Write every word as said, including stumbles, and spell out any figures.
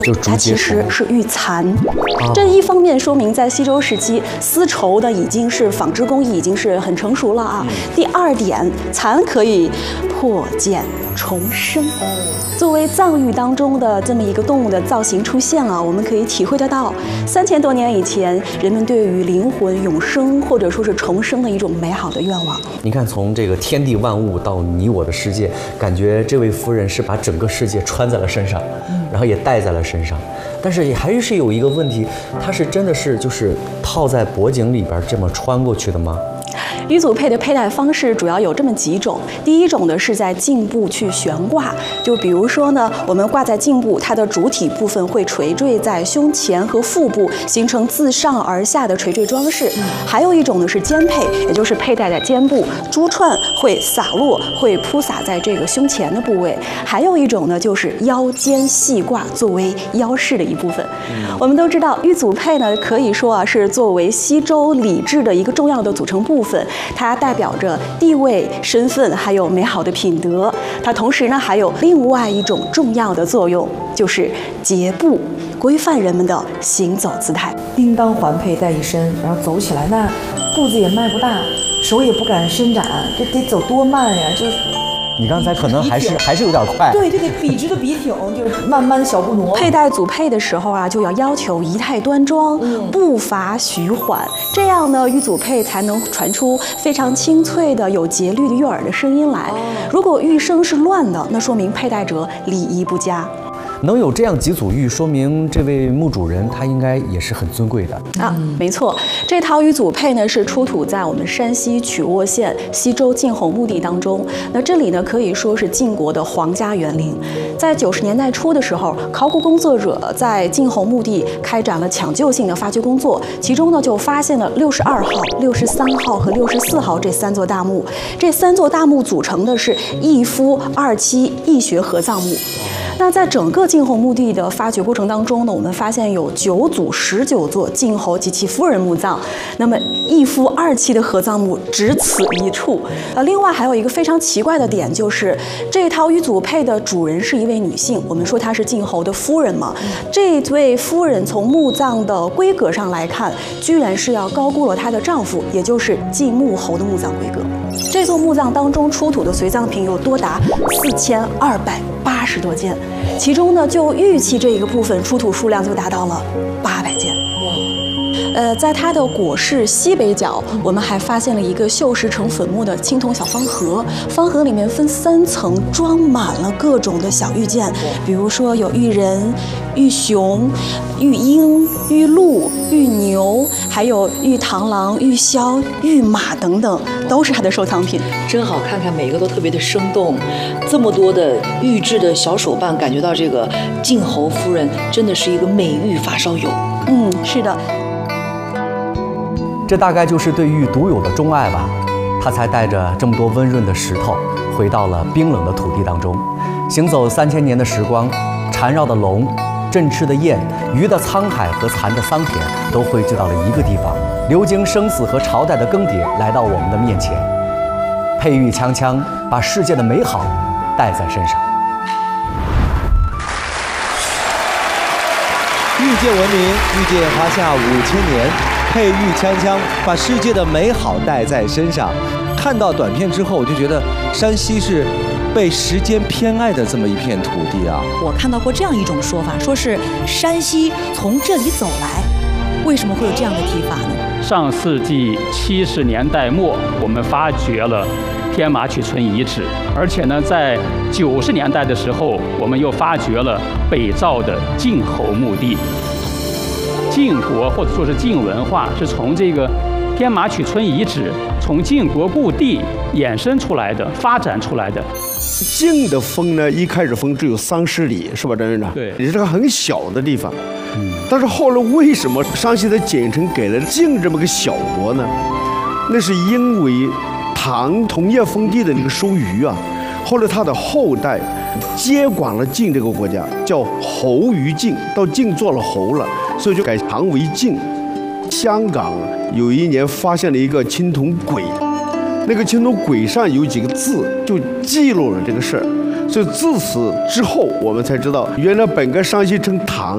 就竹它其节虫实是玉蚕。 啊这一方面说明在西周时期，丝绸的已经是纺织工艺已经是很成熟了啊。第二点，蚕可以破茧重生。作为藏域当中的这么一个动物的造型出现了，我们可以体会得到，三千多年以前人们对于灵魂永生或者说是重生的一种美好的愿望。 你看，从这个天地万物到你我的世界，感觉这位夫人是把整个世界穿在了身上，然后也戴在了身上。但是也还是有一个问题，她是真的是就是套在脖颈里边这么穿过去的吗？ 玉祖佩的佩戴方式主要有这么几种，第一种呢是在颈部去悬挂，就比如说呢，我们挂在颈部，它的主体部分会垂坠在胸前和腹部，形成自上而下的垂坠装饰。还有一种呢是肩佩，也就是佩戴在肩部，珠串会洒落，会铺洒在这个胸前的部位。还有一种呢就是腰间系挂，作为腰饰的一部分。我们都知道，玉祖佩呢可以说啊是作为西周礼制的一个重要的组成部分。它代表着地位、身份，还有美好的品德。它同时呢，还有另外一种重要的作用，就是节步，规范人们的行走姿态。 叮当环佩戴一身，然后走起来，那步子也迈不大，手也不敢伸展，这得走多慢呀！就是你刚才可能还是还是有点快。 对，这得笔直的笔挺，就是慢慢小步挪。 佩戴祖佩的时候啊，就要要求仪态端庄， 嗯、 步伐徐缓，这样呢，玉祖佩才能传出非常清脆的、有节律的悦耳的声音来。哦、如果玉声是乱的，那说明佩戴者礼仪不佳。 能有这样几组玉，说明这位墓主人他应该也是很尊贵的啊。没错，这套玉祖佩呢是出土在我们山西曲沃县西周晋侯墓地当中。那这里呢可以说是晋国的皇家园林。在九十年代初的时候，考古工作者在晋侯墓地开展了抢救性的发掘工作，其中呢就发现了六十二号、六十三号和六十四号这三座大墓。这三座大墓组成的是一夫二妻义学合葬墓。那在整个晋侯墓地的发掘过程当中呢，我们发现有九组十九座晋侯及其夫人墓葬，那么一夫二妻的合葬墓只此一处。呃，另外还有一个非常奇怪的点，就是这套玉祖佩的主人是一位女性，我们说她是晋侯的夫人嘛，这位夫人从墓葬的规格上来看，居然是要高估了她的丈夫，也就是晋穆侯的墓葬规格。这座墓葬当中出土的随葬品有多达四千二百八十多件。其中呢，就玉器这一个部分出土数量就达到了八百件。呃，在它的椁室西北角，我们还发现了一个锈蚀成粉末的青铜小方盒，方盒里面分三层，装满了各种的小玉件，比如说有玉人、玉熊、玉鹰、玉鹿、玉牛，还有玉螳螂、玉枭、玉马等等，都是它的收藏品。 真好，看看每一个都特别的生动，这么多的玉制的小手办，感觉到这个晋侯夫人真的是一个美玉发烧友。 嗯，是的。 这大概就是对玉独有的钟爱吧，他才带着这么多温润的石头，回到了冰冷的土地当中，行走三千年的时光，缠绕的龙、振翅的雁、鱼的沧海和蚕的桑田，都汇聚到了一个地方，流经生死和朝代的更迭，来到我们的面前。佩玉锵锵，把世界的美好带在身上。 遇见文明，遇见华夏五千年。佩玉锵锵，把世界的美好带在身上。看到短片之后，我就觉得山西是被时间偏爱的这么一片土地啊。 我看到过这样一种说法，说是山西从这里走来，为什么会有这样的提法呢？ 上世纪七十年代末，我们发掘了天马曲村遗址，而且呢，在九十年代的时候，我们又发掘了北赵的晋侯墓地。晋国或者说是晋文化是从这个天马曲村遗址，从晋国故地衍生出来的、发展出来的。 晋的封呢，一开始封只有三十里，是吧，张院长？ 对， 也是个很小的地方。嗯，但是后来为什么山西的简称给了晋这么个小国呢？那是因为唐同业封地的那个收余啊，后来他的后代接管了晋这个国家，叫侯于晋，到晋做了侯了。所以就改唐为晋。香港有一年发现了一个青铜簋，那个青铜簋上有几个字，就记录了这个事儿。所以自此之后，我们才知道，原来本该山西称唐，